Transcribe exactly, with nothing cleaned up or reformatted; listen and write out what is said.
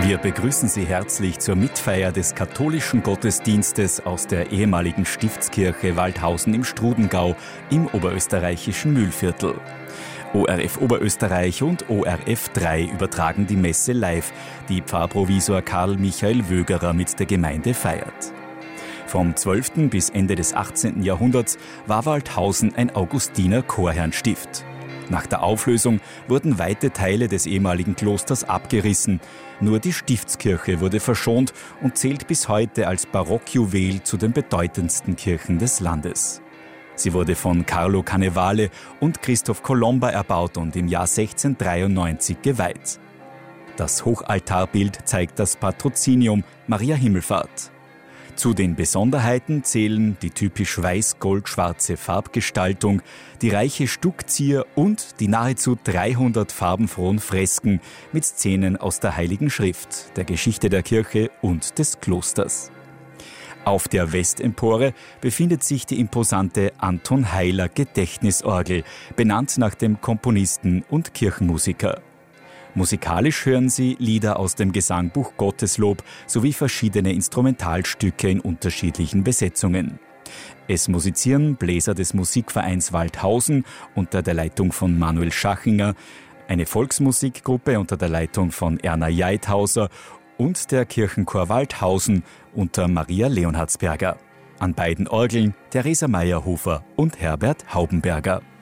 Wir begrüßen Sie herzlich zur Mitfeier des katholischen Gottesdienstes aus der ehemaligen Stiftskirche Waldhausen im Strudengau im oberösterreichischen Mühlviertel. O R F Oberösterreich und O R F drei übertragen die Messe live, die Pfarrprovisor Karl Michael Wögerer mit der Gemeinde feiert. Vom zwölften bis Ende des achtzehnten Jahrhunderts war Waldhausen ein Augustiner-Chorherrnstift. Nach der Auflösung wurden weite Teile des ehemaligen Klosters abgerissen. Nur die Stiftskirche wurde verschont und zählt bis heute als Barockjuwel zu den bedeutendsten Kirchen des Landes. Sie wurde von Carlo Cannevale und Christoph Colomba erbaut und im Jahr sechzehnhundertdreiundneunzig geweiht. Das Hochaltarbild zeigt das Patrozinium Maria Himmelfahrt. Zu den Besonderheiten zählen die typisch weiß-gold-schwarze Farbgestaltung, die reiche Stuckzier und die nahezu dreihundert farbenfrohen Fresken mit Szenen aus der Heiligen Schrift, der Geschichte der Kirche und des Klosters. Auf der Westempore befindet sich die imposante Anton Heiler Gedächtnisorgel, benannt nach dem Komponisten und Kirchenmusiker. Musikalisch hören Sie Lieder aus dem Gesangbuch Gotteslob sowie verschiedene Instrumentalstücke in unterschiedlichen Besetzungen. Es musizieren Bläser des Musikvereins Waldhausen unter der Leitung von Manuel Schachinger, eine Volksmusikgruppe unter der Leitung von Erna Jeithauser und der Kirchenchor Waldhausen unter Maria Leonhardsberger. An beiden Orgeln Theresa Meyerhofer und Herbert Haubenberger.